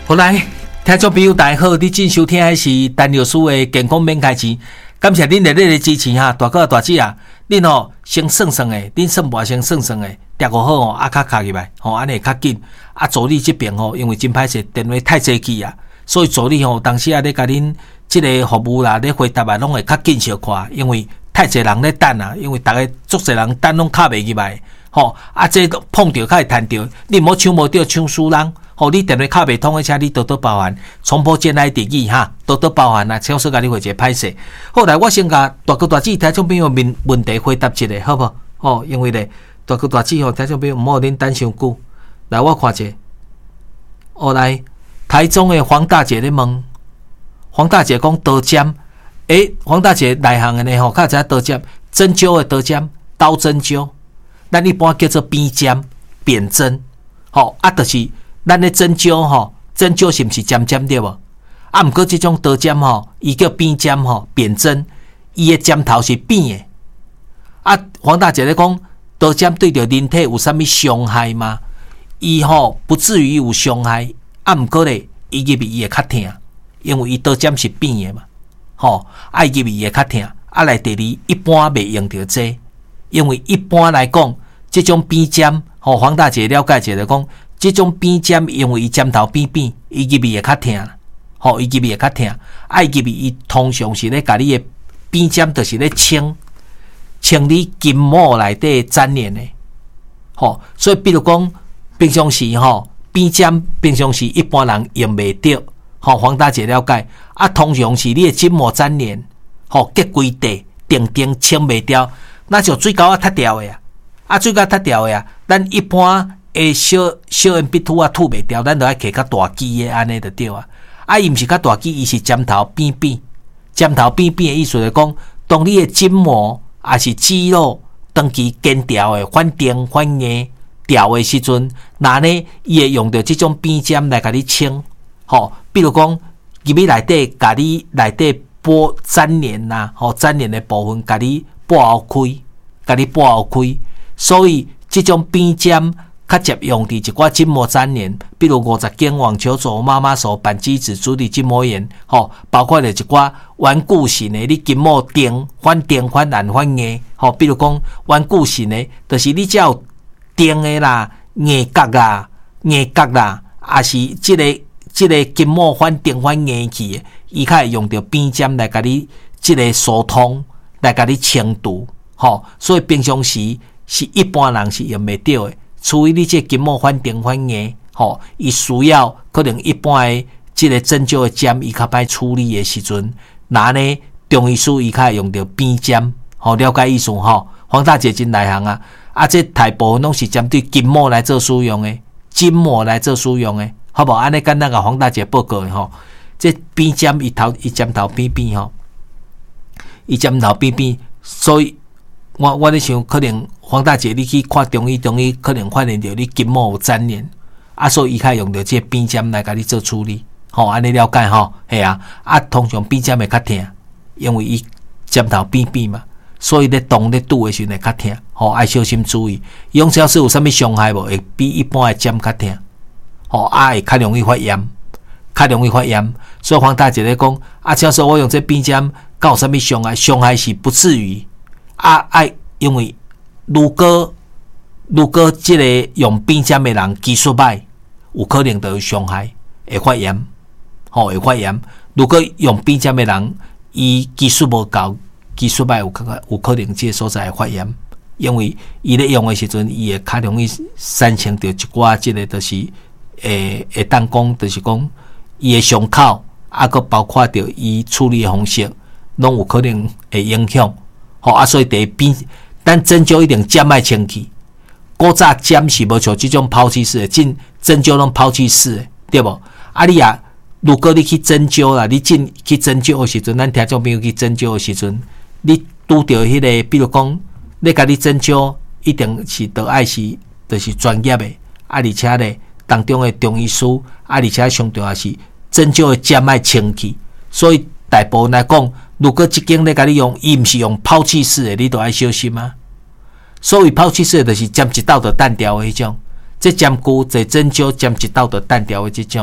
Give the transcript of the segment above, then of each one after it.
好来，听众朋友大家好，你正收听的是陈律师的健康免开钱，感谢恁热烈的支持哈，大哥大姐啊，恁哦先算算的，恁算盘先算算的，调个好哦，卡卡入来，安尼会较紧。助理这边因为真歹势，电话太济去啊，所以助理当时咧甲恁即个服务啦，咧回答啊，拢会较紧小可，因为太济人咧等啊，因为大家足济人等拢卡袂入来，这碰到较会弹到，你莫抢无到抢输人。你电话卡袂通的车，你多多包涵，重播进来第二哈，多多包涵啊！超叔甲你回一个歹势。后来我先甲大哥大姐听众朋友问题回答一下，好不？因为咧大哥大姐听众朋友毋好恁等伤久。来，我看者。来，台中的黄大姐咧问，黄大姐讲刀尖，黄大姐内行的呢较知刀尖，针灸的刀尖，刀针灸，咱一般叫做扁尖、扁针，就是。咱咧针灸针灸是毋是尖尖对无？毋过即种刀尖伊叫扁尖扁针，伊诶尖头是扁诶。黄大姐咧讲，刀尖对着人体有啥物伤害吗？伊不至于有伤害，毋过咧，伊入面伊会较疼，因为伊刀尖是扁诶嘛，伊入面伊会较疼。来第二，一般袂用着这，因为一般来讲，即种扁尖，黄大姐了解一下讲。这种扁尖，因为伊尖头扁扁，伊入面会较疼，伊入面会较疼。伊入面伊通常是咧甲你的扁尖，就是咧清你筋膜内底粘连的，所以比如讲，平常时扁尖，平常时一般人用袂着，黄大姐了解。通常是你的筋膜粘连，结规地定清袂掉，那就水沟脱掉的呀，水沟脱掉的呀，咱一般。小圆笔吐吐袂掉，咱就爱摕较大支的安尼就对啊。伊毋是较大支，伊是尖头扁扁，尖头扁扁的意思是讲，当你的筋膜还是肌肉长期坚调的反定反硬调的时阵，那呢伊会用到这种扁尖来甲你清。比如讲入面内底甲你内底剥粘连呐，粘连的部分甲你剥开，所以这种扁尖。较接用伫一寡筋膜粘连，比如50根网球肘、妈妈手、扳机指、足底筋膜炎，包括了一寡顽固性的，你筋膜反烂反硬，比如讲顽固性的，就是你只有定的啦、硬角啦，也是这个筋膜反定反硬去的，伊较会用到扁尖来甲你这个疏通，来甲你清除，所以平常时是一般人是用袂到的。除非你这筋膜反定反硬，伊需要可能一般的这个针灸的尖，伊较歹处理的时阵，那呢中医师伊较会用到扁尖，了解意思黄大姐真内行啊！这大部分拢是针对筋膜来做使用的，筋膜来做使用的，好不好？安尼简单甲黄大姐报告的这扁尖伊尖头扁扁伊尖头扁扁，所以。我咧想，可能黄大姐你去看中医可能发现到你筋膜有粘连，所以伊较用到这扁尖来甲你做处理，安尼了解系啊，通常扁尖会较疼，因为伊尖头扁扁嘛，所以咧动咧拄的时阵会较疼，爱小心注意。用小说有啥物伤害无？会比一般的尖较疼，会较容易发炎，所以黄大姐咧讲，小说我用这扁尖，有啥物伤害？伤害是不至于。因为如果这个用扁尖的人技术歹，有可能就有伤害，会发炎，会发炎。如果用扁尖的人，伊技术无够，技术歹有可能这个所在会发炎，因为伊咧用的时阵，伊会较容易产生着一寡这个就是会当讲就是讲伊的伤口，个包括着伊处理的方式，拢有可能会影响。所以第一边，咱针灸一定尖爱清气。古早尖是无像这种抛弃式的，针灸拢抛弃式的，对无？你如果你去针灸啦，你去针灸的时阵，咱听众朋友去针灸的时阵，你拄到迄个，比如讲，你甲你针灸，一定是得爱是，就是专业的，而且咧当中的中医师，而且上重要是针灸的尖爱清气，所以大部分来讲。如果这间咧甲你用，伊毋是用抛弃式的，你都要小心啊。所谓抛弃式的，就是尖一道就单调的迄种，这针灸、这针灸尖一道就单调的这种，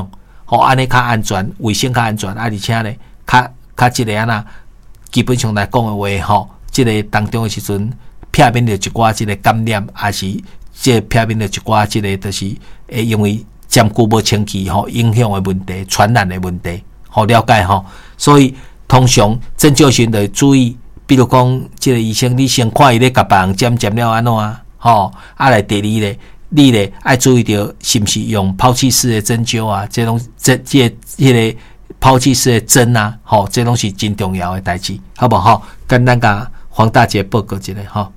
安尼较安全，卫生较安全，而且咧，较即个那基本上来讲的话，即个当中的时阵，避免着一寡即个感染，还是即避免着一寡即个就是会因为占据无清气影响的问题、传染的问题，了解所以通常针灸时就注意，比如讲即个医生，你先看伊咧甲别人占了安怎来第二咧。你咧爱注意到是毋是用抛弃式的针灸啊？这种迄个抛弃式的针啊，这拢是真重要的代志，好不好？简单甲黄大姐报告一下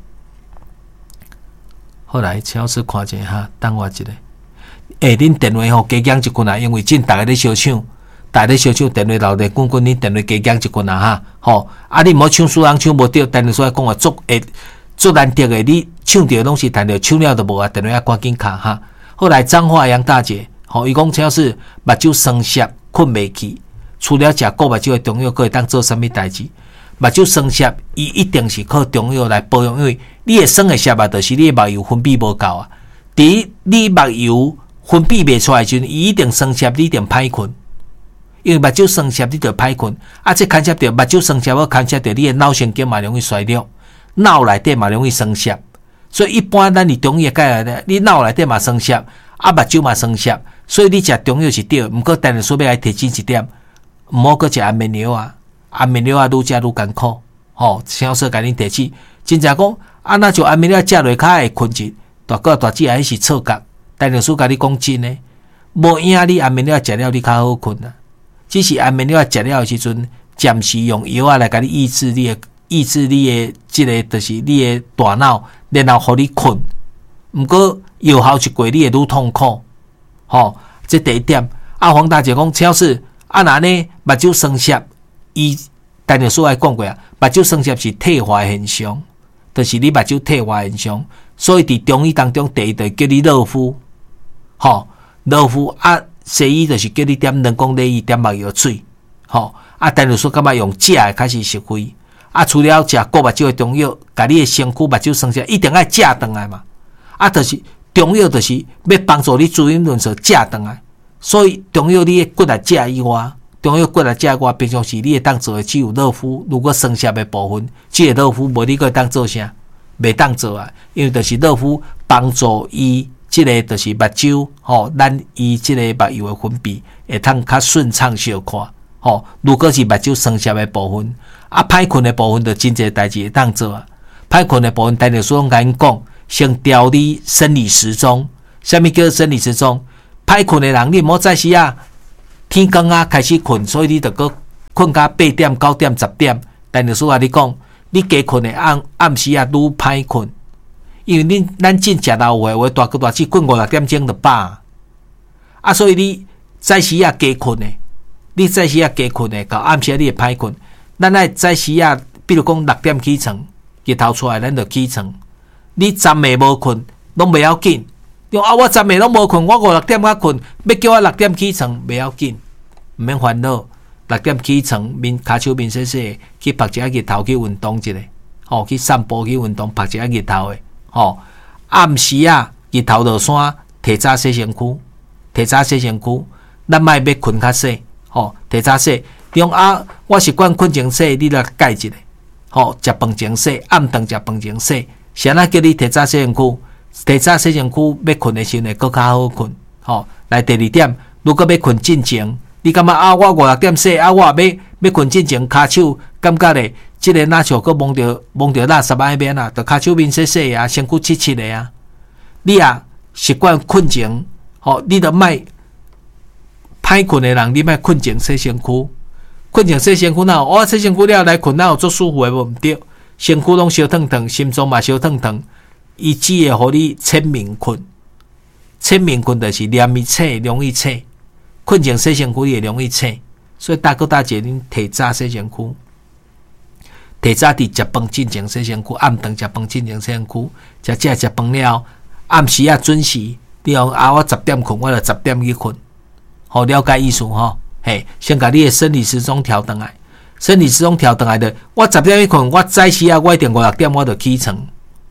后来超市看一下等我一下。恁电话加减一群啊，因为真大家咧烧抢，电话留咧滚，恁电话加减一群啊你莫抢输人抢无着，电话所讲做难得的，你抢着拢是谈着抢了都无啊，电话赶紧卡后来彰化杨大姐，伊讲只要是目睭酸涩、困袂去，除了食顾目睭的中药，可会当做啥物代志？目睭酸涩，伊一定是靠中药来保养，因为你的酸的涩啊，就是你的目油分泌无够啊。伫你目油分泌袂出来时阵，伊一定酸涩，你一定歹困。因为目睭酸涩，你就歹困。这牵涉到目睭酸涩，要牵涉到你的脑神经嘛容易衰弱。脑内底嘛容易酸涩，所以一般咱伫中医界来，你脑内底嘛酸涩，目睭嘛酸涩，所以你食中药是对，毋过但是说要来提醒一点，毋好搁食安眠药啊，安眠药愈食愈艰苦，超说甲恁提醒，真正讲那就安眠药食落较会困去，大姊还是错觉，但是说甲你讲真诶，无影你安眠药食了你较好困啊，只是安眠药食了时阵，暂时用药来甲你抑制你的即个就是你的大脑，然后互你困。毋过药效一过，你会愈痛苦。这第一点。黄大姐讲，超市若呢目睭酸涩，伊但是所爱讲过啊，目睭酸涩是退化现象，就是你目睭退化现象。所以伫中医当中，第一就叫你热敷，热敷西医就是叫你点人工泪液、点目药水，但是说感觉用食的开始实惠。除了食顾目睭的中药，甲你的身躯目睭酸涩，一定爱食转来嘛。就是中药，就是要帮助你滋阴润燥，食转来。所以中药你的骨来食以外，平常时你会当做的只有热敷。如果酸涩的部分，这个热敷无你个当做啥，袂当做啊。因为就是热敷帮助伊这个就是目睭，咱伊这个目油的分泌会通较顺畅小可。如果是目睭酸涩的部分。歹困的部分就真侪代志会当做啊！歹困的部分，但是所甲因讲，先调理生理时钟。啥物叫生理时钟？歹困的人，你毋好早时天光开始困，所以你着搁困到8点、9点、10点。但是所甲你讲，你加困的暗时愈歹困，因为咱真食老话大姊困5、6点钟就饱。所以你早时加困的，到暗时你会歹困。咱爱早时比如讲6点起床，日头出来，咱就起床。你昨暝无困，拢袂要紧。我昨暝拢无困，我5、6点仔困，要叫我6点起床，袂要紧，毋免烦恼。6点起床，骹手面洗洗，去晒一下日头，去运动一下，去散步去运动，晒一下日头的。暗时日头落山，提早洗身躯，咱莫要困较细，提早洗。我习惯困前洗，你来改一下。食饭前洗，暗顿食饭前洗。谁叫你提早洗身躯？提早洗身躯，要困的时候会更较好困。来第二点，如果要困进前，你感觉我5、6点洗，我要困进前，骹手感觉咧，这个哪像搁摸着垃圾那边就骹手面洗洗身躯湿湿的你习惯困前，你就莫歹困的人，你莫困前洗身躯。困前洗身躯我洗身躯了来困有足舒服的无毋对，身躯拢烧烫烫，心脏嘛烧烫烫，伊只会互你浅眠困。浅眠困就是黏伊醒，容易醒。困前洗身躯也容易醒，所以大姐恁提早洗身躯，提早伫食饭进前洗身躯，暗顿食饭进前洗身躯，食饭了，暗时准时。你我10点困，我就10点去困，了解意思先把你的生理时钟调回来，的，我10点去困，我早时我一定5、6点我就起床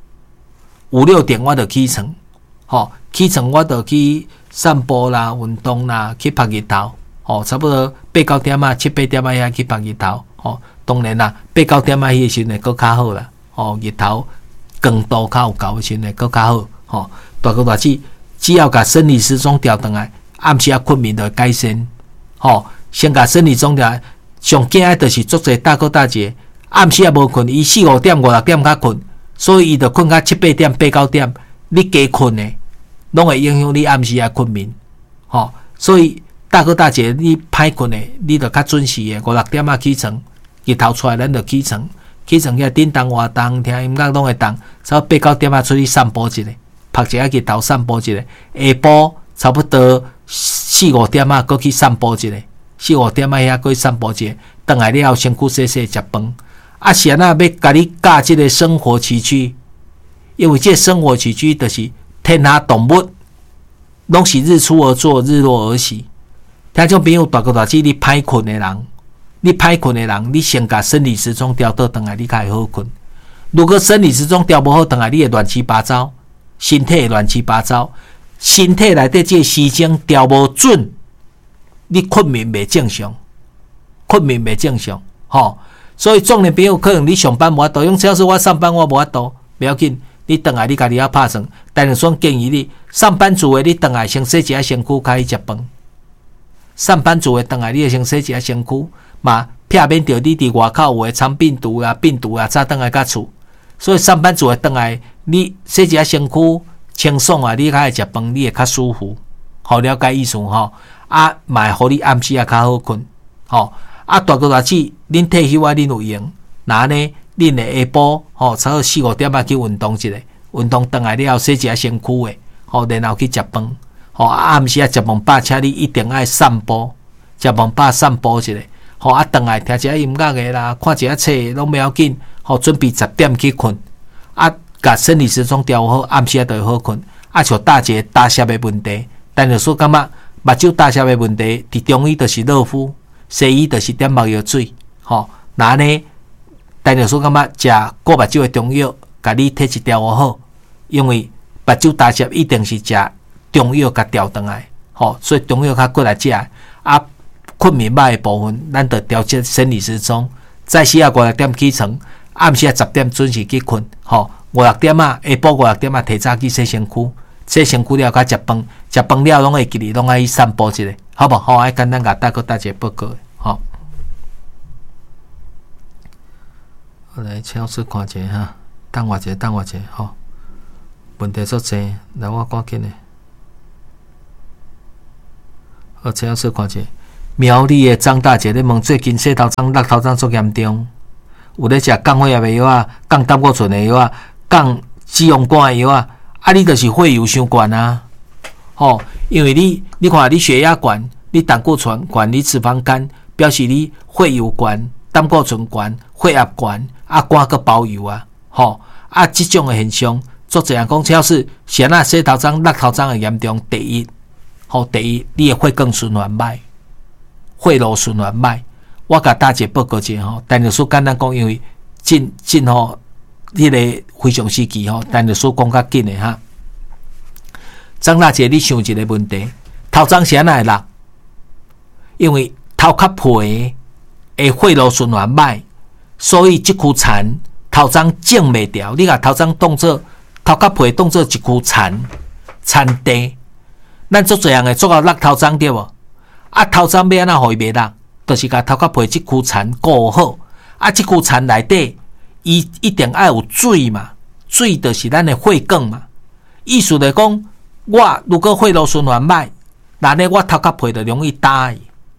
，5、6点我就起床，起床我就去散步啦、运动啦，去晒日头， 差不多8-9点啊，7-8点啊遐去晒日头，当然啦，8-9点啊迄个时阵会搁较好啦，日头光度较有够的时阵会搁较好，大哥大姐，只要甲生理时钟调转来，暗时啊困眠就会改善，先甲生理钟调，上惊的就是足侪大哥大姐，暗时啊无困，伊4-5点、5-6点才困，所以伊就困到7-8点、8-9点，你加困的，拢会影响你暗时啊困眠，所以大哥大姐你歹困的，你就较准时的5-6点啊起床，日头出来咱就起床遐叮当活动，听音乐拢会动，差不多8-9点啊出去散步一下，晒一下日头散步一下，下晡差不多4-5点啊，搁去散步一下，4-5点啊遐搁去散步一下，回来了后身躯洗洗食饭，是安那要甲你教这个生活起居，因为这生活起居就是天下动物拢是日出而作，日落而息。听众朋友，大哥大姐，你歹困的人，你先甲生理时钟调倒转来，你才会好困。如果生理时钟调无好转来，你会乱七八糟，身体会乱七八糟，身体内底这时钟调无准，你困眠袂正常，所以众人朋友可能你上班无法度，用只要是我上班我无法度，不要紧，你转来你家己要拍算。但是说建议你，上班族的你转来先洗一下身躯，开始食饭。上班族的转来，你要先洗一下身躯，嘛避免着你伫外口有诶藏病毒啊，早转来甲厝。所以上班族的转来，你洗一下身躯清爽啊，你开始食饭，你会较舒服。了解意思嘛会互你暗时啊较好困。大哥大姐，恁退休啊，恁有闲，那呢，恁会下晡差不多4-5点啊去运动一下，运动转来了后洗一下身躯的，然后去食饭。暗时啊食饭饱，请你一定爱散步，食饭饱散步一下。转来听一下音乐的啦，看一下册拢不要紧。准备10点去困。甲生理时钟调好，暗时啊就会好困。像大姐大舌的问题，但是说感觉目睭大舌的问题，伫中医就是热敷，西医就是点目药水。那呢，但是说感觉食过目睭的中药，甲你体质调好，因为目睭大舌一定是食中药甲调转来，所以中药较过来食。困眠歹的部分，咱就调节生理时钟，早时啊5-6点起床，暗时啊10点准时去困。5-6点啊，下晡5-6点啊，提早去洗身躯，洗身躯了，甲食饭，食饭了拢会记哩，拢爱去散步一下，好不好？爱简单甲大哥大姐报告。我来超市看一下哈，等我一下，问题足侪，来我赶紧的。超市看一下。苗栗的张大姐咧问，最近洗头脏、落头脏足严重，有咧食降血压的药啊、降胆固醇的药啊、降脂肪肝的药啊，你就是血油伤悬啊。因为你看你血压悬，你胆固醇悬，你脂肪肝，表示你血油悬、胆固醇悬、血压悬，肝佫包油啊。这种的现象，足侪人讲，只要是先洗头脏、落头脏的严重，第一，你的血管循环歹。血路循环歹，我甲大姐报告一下但是说简单讲，因为迄个非常时期但是说讲较紧的哈。张大姐，你想一个问题，头脏是安怎会落？因为头壳皮的血路循环歹，所以即区田头脏种袂掉。你甲头脏当做头壳皮当做一区田地，咱足侪人会做到落头脏对无？头脏要安怎互伊袂落？就是甲头壳皮即区田顾好。即区田内底，伊一定爱有水嘛，水就是咱的血管嘛。意思来讲，我如果血路循环歹，那呢我头壳皮就容易焦，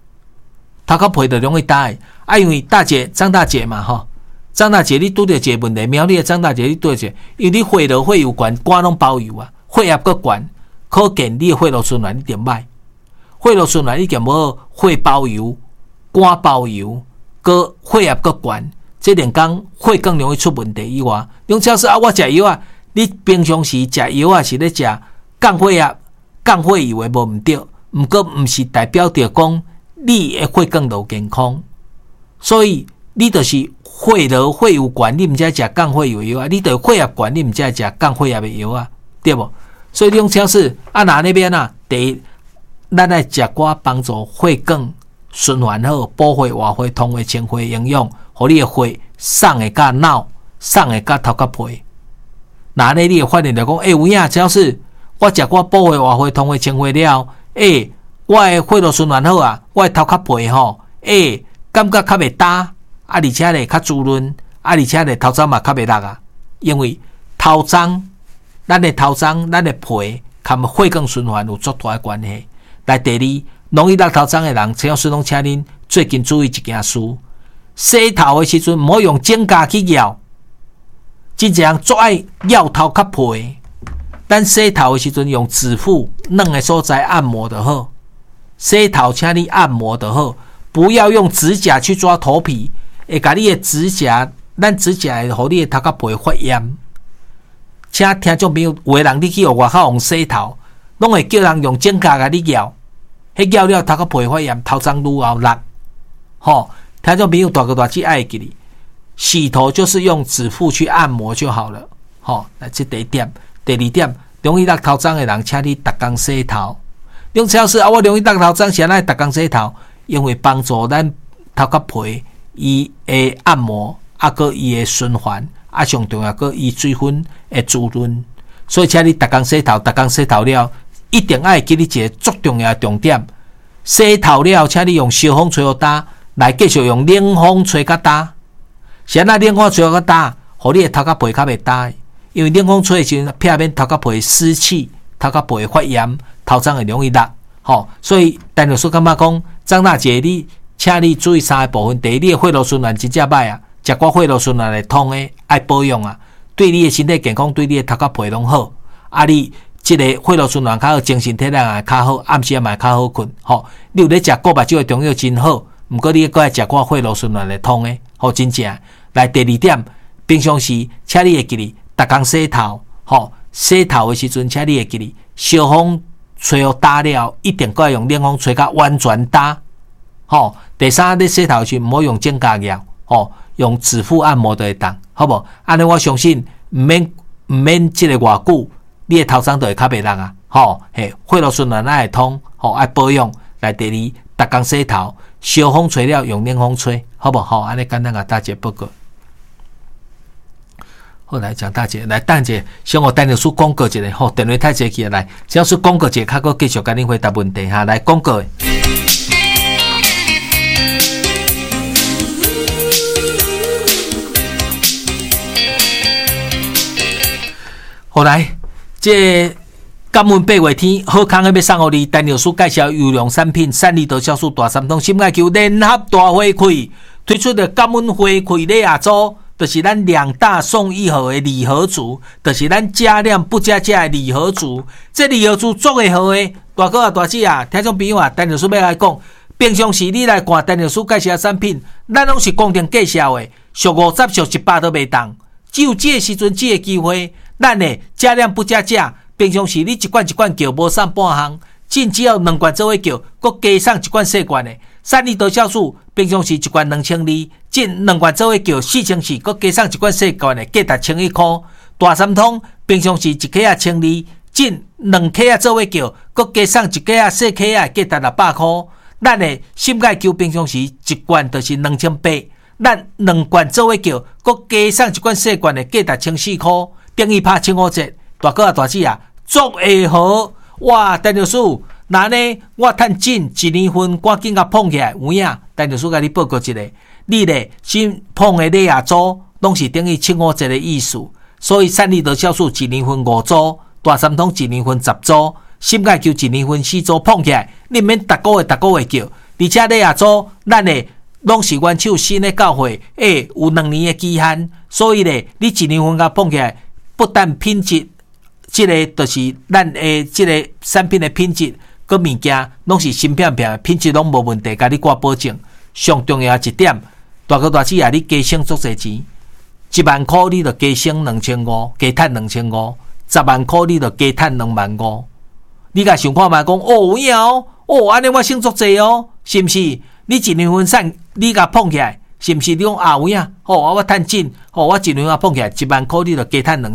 因为张大姐嘛张大姐你拄着一个问题，苗栗的张大姐你拄着，因为你血路有悬，肝拢包油啊，血压佫悬，可见你的血路循环一定歹。血路循环已经无血包油、肝包油，佮血压佮悬，这两工血更容易出问题以外，用超市我食药啊，你平常时食药啊是咧食降血压、降血油的无毋对，毋过毋是代表着讲你的血更就健康，所以你就是血流血有悬，你毋才食降血油药啊，你就血压悬，你毋才食降血压的药啊，对无？所以用超市那边第一。咱爱食寡帮助血管循环好，补血活血通血清血营养，互你的血送会甲脑，送会甲头壳皮。那安尼你会发现着讲，有影，只要是我食过补血活血通血清血了，我的血路循环好啊，我的头壳皮吼，感觉较袂焦，而且咧较滋润，而且咧头鬃嘛较袂落啊，因为头鬃，咱的头鬃，咱的皮，含血管循环有足大的关系。来第二，容易落头鬃的人，请请恁最近注意一件事：洗头的时阵，唔好用指甲去咬，真正最爱咬头壳皮。咱洗头的时阵用指腹软的所在按摩就好。洗头请你按摩就好，不要用指甲去抓头皮，会甲你的指甲，咱指甲会互你的头壳皮发炎。请听众朋友，有的人你去外口用洗头，拢会叫人用指甲甲你咬，迄咬了头壳皮发炎，头鬃愈后落。吼，听众朋友大哥大姐爱记哩，洗头就是用指腹去按摩就好了。吼，来这第一点，第二点，容易落头鬃的人，请你逐工洗头。用超市我容易落头鬃，是安怎逐工洗头？因为帮助咱头壳皮伊的按摩，佮伊的循环，上重要佮伊水分的滋润。所以请你逐工洗头，逐工洗头了，一定爱记你一个足重要的重点：洗头了，请你用烧风吹互干，来继续用冷风吹较干。是安怎冷风吹较干，互你的头壳皮较袂干。因为冷风吹的时阵，避免头壳皮湿气，头壳皮发炎。头鬃会容易落，所以陈律师感觉讲，张大姐你，请你注意三个部分：第一，你的血路循环真正歹啊，食过血路循环会通的，爱保养啊，对你的身体健康，对你的头壳皮拢好。你这个血路循环较好，精神体力也较好，暗时也嘛较好困。你有咧食古目酒的中药真好，毋过你搁爱食过血路循环会通的，真正。来第二点，平常时，请你会记哩，逐工洗头，洗头的时阵，请你会记哩，烧风。吹好干了，一定该用冷风吹到完全干。第三，你洗头时唔好用指甲咬，用指腹按摩就会当，好不？安尼我相信唔免这个偌久，你的头鬃就会较袂落啊。血路循环爱通，爱保养。来第二，逐工洗头，烧风吹了用冷风吹，好不？安尼简单甲大家报告。好，来讲大姐，来等者，先我陈律师广告一下，电话太济去来，只要是广告一下，较搁继续甲恁回答问题哈。来广告的，好来，这感恩8月天，好康的要送互你，陈律师介绍优良产品，善利多销售大三通，心爱求联合大回馈，推出的感恩回馈礼啊组。就是咱2大送1盒的礼盒组，就是咱加量不加价的礼盒组。这礼盒组做会好的，大哥啊、大姐啊、听众朋友啊，陈律师要来讲，平常时你来看陈律师介绍的产品，咱拢是公定介绍的，俗50俗100都袂当。只有这个时阵，这个机会，咱的加量不加价。平常时你一罐一罐叫无送半项，进只要2罐做伙叫，搁加送1罐细罐的。善利多销售，平常时1罐2200，进2罐做伙叫4400，搁加送1罐细罐的，价值1100块。大三通平常时1克啊1200，进2克啊做伙叫，搁加送1克啊细克啊，价值600块。咱的心钙球平常时1罐就是2800，咱2罐做伙叫，搁加送1罐细罐的，价值1400块。等于拍757，大哥啊大姐啊，足会好哇！陈律师。那呢，我趁紧1年份，赶紧甲捧起来，有影？陈律师甲你报告一下，你咧新捧的礼盒组，拢是等于751的意思。所以善利多销售1年份5组，大三通1年份10组，心钙球1年份4组捧起来，你免逐个月叫。而且礼盒组，咱的拢是原手新的教会，有2年的期限，所以咧，你1年份甲捧起来，不但品质，这个就是咱的这个产品的品质。个物件拢是新片片，品质拢无问题，甲你挂保证。上重要一点，大哥大姐啊，你加省足侪钱，1万块你就加省2500，加赚2500；10万块你就加赚25000。你甲想看卖讲，有影哦，安尼我省足侪哦，是毋是？你1年份送，你甲捧起来，是毋是？你讲有影？我趁紧，我1年份捧起来，1万块你就加赚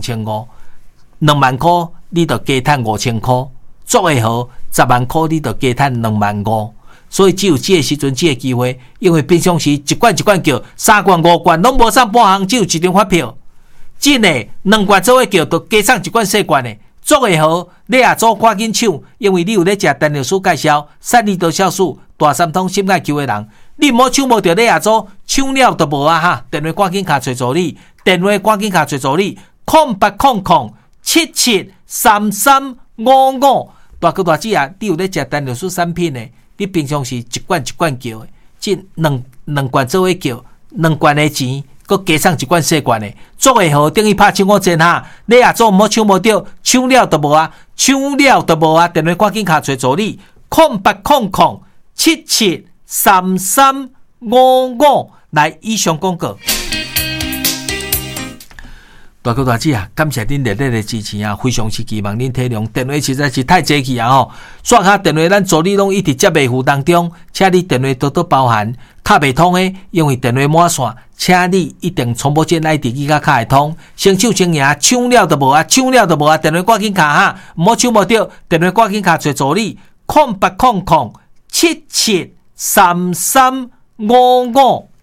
2500；2万块你就加赚5000块。做会好，10万块你就加赚25000。 所以只有这个时阵这个机会，因为平常时一罐一罐叫3罐5罐拢无送半项，只有1张发票。真诶，2罐做伙叫都加送1罐细罐诶。做会好，你也做赶紧抢，因为你有咧食陈律师介绍3厘多酵素大3通心爱球诶人，你莫抢无着你也做，抢了都无啊哈！电话赶紧卡找助理，电话赶紧卡找助理，0800773355。大哥大姐啊，你有咧食陈律师产品诶？你平常时一罐一罐叫诶，即两罐做伙叫，2罐诶钱。佮加上1罐细罐的，做会好等于拍抢我钱哈！你也做莫抢无着，抢了都无啊，抢了都无啊！电话赶紧卡找助理，0800773355。来，以上广告。大哥大姐啊，感谢恁热烈的支持啊！非常是期望恁体谅，电话实在是太济气啊吼！刷下电话，咱助理拢一直接袂赴当中，请你电话多多包涵。卡袂通的，因为电话满线，请你一定重播键来伫伊甲卡会通。先抢先赢，抢了都无啊，抢了都无啊！电话赶紧卡哈，莫抢无着，电话赶紧卡找助理，0800773355。